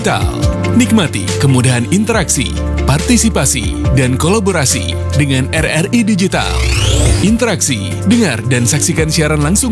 Digital. Nikmati kemudahan interaksi, partisipasi, dan kolaborasi dengan RRI Digital. Interaksi, dengar dan saksikan siaran langsung